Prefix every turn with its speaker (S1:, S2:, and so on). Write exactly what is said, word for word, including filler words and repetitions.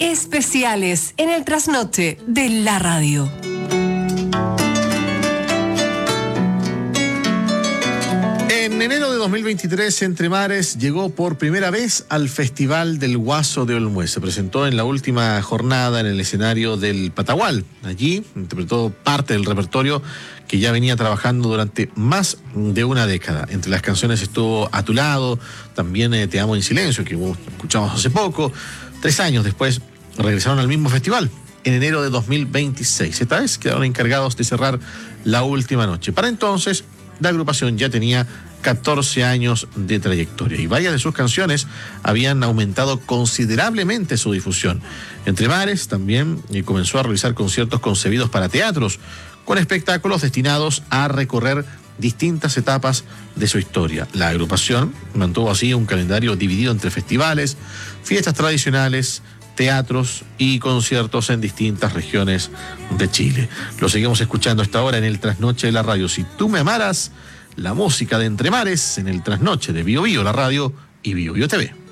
S1: especiales en el trasnoche de la radio.
S2: En enero de dos mil veintitrés, Entre Mares llegó por primera vez al Festival del Guaso de Olmué. Se presentó en la última jornada en el escenario del Patagual. Allí interpretó parte del repertorio que ya venía trabajando durante más de una década. Entre las canciones estuvo A tu lado, también eh, Te amo en silencio, que escuchamos hace poco. Tres años después regresaron al mismo festival, en enero de dos mil veintiséis. Esta vez quedaron encargados de cerrar la última noche. Para entonces, la agrupación ya tenía catorce años de trayectoria y varias de sus canciones habían aumentado considerablemente su difusión. Entre Mares también comenzó a realizar conciertos concebidos para teatros, con espectáculos destinados a recorrer distintas etapas de su historia. La agrupación mantuvo así un calendario dividido entre festivales, fiestas tradicionales, teatros y conciertos en distintas regiones de Chile. Lo seguimos escuchando hasta ahora en el Trasnoche de la Radio. Si tú me amaras, la música de Entre Mares en el Trasnoche de Bio Bio, la radio y Bio Bio T V.